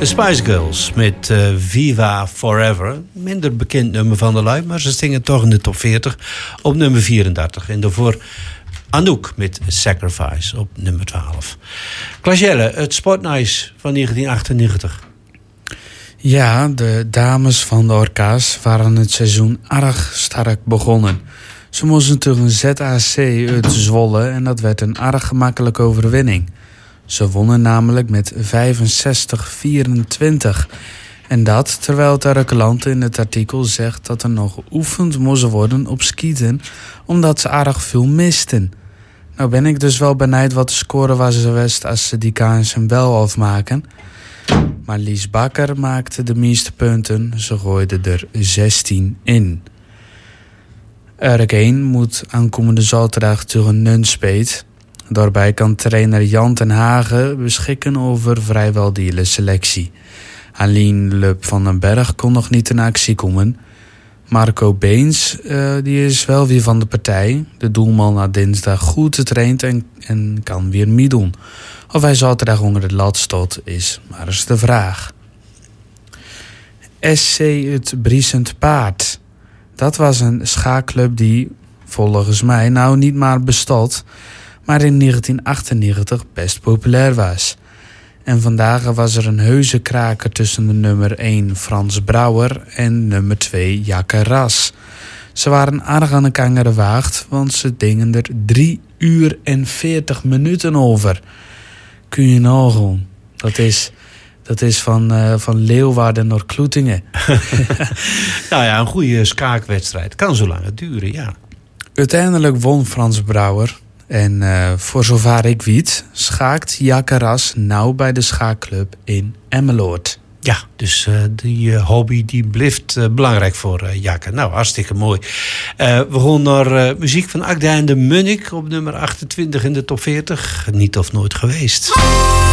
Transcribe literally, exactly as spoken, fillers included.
De Spice Girls met uh, Viva Forever. Minder bekend nummer van de lui, maar ze zingen toch in de top veertig op nummer vierendertig. En daarvoor Anouk met Sacrifice op nummer twaalf. Clajelle, het sportnieuws van negentien achtennegentig. Ja, de dames van de Orka's waren het seizoen erg sterk begonnen. Ze moesten tegen Z A C uit Zwolle en dat werd een erg gemakkelijke overwinning. Ze wonnen namelijk met vijfenzestig vierentwintig. En dat terwijl de reklant in het artikel zegt dat er nog geoefend moest worden op skieten, omdat ze erg veel misten. Nou ben ik dus wel benieuwd wat de score was geweest als ze die kansen wel afmaken. Maar Lies Bakker maakte de meeste punten. Ze gooide er zestien in. R één moet aankomende zaterdag tegen Nunspeet. Daarbij kan trainer Jan ten Hagen beschikken over vrijwel de hele selectie. Aline Lup van den Berg kon nog niet in actie komen. Marco Beens uh, die is wel weer van de partij. De doelman na dinsdag goed getraind en, en kan weer meedoen. Of hij zaterdag onder de lat staat is maar eens de vraag. S C het Briesend Paard. Dat was een schaakclub die volgens mij nou niet maar bestond, maar in negentien achtennegentig best populair was. En vandaag was er een heuse kraker tussen de nummer één Frans Brouwer en nummer twee Jakke Ras. Ze waren aardig aan de kanger gewaagd, want ze dingen er drie uur en veertig minuten over. Kun je nagaan. Dat is, dat is van, uh, van Leeuwarden naar Kloetingen. Nou ja, een goede skaakwedstrijd. Kan zo lang duren, ja. Uiteindelijk won Frans Brouwer. En uh, voor zover ik weet, schaakt Jakke Ras nou bij de schaakclub in Emmeloord. Ja, dus uh, die uh, hobby die blijft uh, belangrijk voor uh, Jakke. Nou, hartstikke mooi. Uh, we gaan naar uh, muziek van Agda en de Munnik op nummer achtentwintig in de top veertig. Niet of nooit geweest.